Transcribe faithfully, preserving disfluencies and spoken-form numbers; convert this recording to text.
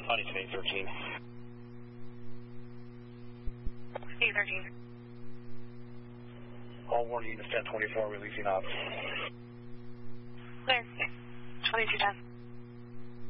Huntington eight thirteen. eight thirteen. All warning units ten twenty-four, releasing off. Clear. twenty-two ten.